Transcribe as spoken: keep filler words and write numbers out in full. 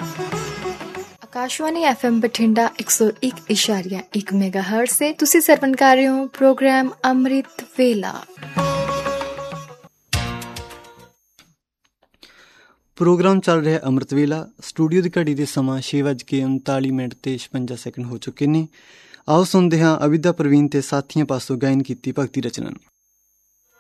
Akashvani F M Bathinda ਇੱਕ ਸੌ ਇੱਕ ਇਸ਼ਾਰੀਆ ਇੱਕ ਮੈਗਾ ਹਰਟਜ਼ ਸੇ ਤੁਸੀਂ ਸਰਵਣ ਕਰ ਰਹੇ ਹੋ ਪ੍ਰੋਗਰਾਮ ਅੰਮ੍ਰਿਤ ਵੇਲਾ। ਪ੍ਰੋਗਰਾਮ ਚੱਲ ਰਿਹਾ ਅੰਮ੍ਰਿਤ ਵੇਲਾ। ਸਟੂਡੀਓ ਦੀ ਘੜੀ ਦੇ ਸਮਾਂ ਛੇ ਵੱਜ ਕੇ ਉਨਤਾਲੀ ਮਿੰਟ ਤੇ ਛਪੰਜਾ ਸੈਕਿੰਡ ਹੋ ਚੁੱਕੇ ਨੇ। ਆਓ ਸੁਣਦੇ ਹਾਂ ਅਵਿਦਾ ਪ੍ਰਵੀਨ ਤੇ ਸਾਥੀਆਂ ਪਾਸੋਂ ਗਾਇਨ ਕੀਤੀ ਭਗਤੀ ਰਚਨਾ ਨੂੰ।